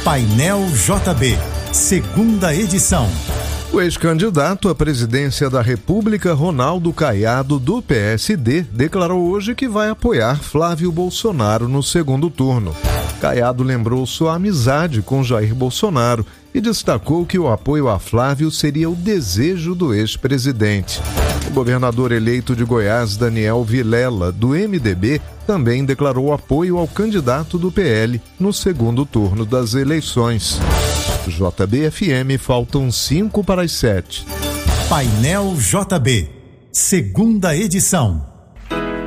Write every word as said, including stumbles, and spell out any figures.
Painel J B, segunda edição. O ex-candidato à presidência da República, Ronaldo Caiado, do P S D, declarou hoje que vai apoiar Flávio Bolsonaro no segundo turno. Caiado lembrou sua amizade com Jair Bolsonaro e destacou que o apoio a Flávio seria o desejo do ex-presidente. O governador eleito de Goiás, Daniel Vilela, do M D B, também declarou apoio ao candidato do P L no segundo turno das eleições. J B F M, faltam cinco para as sete. Painel J B, segunda edição.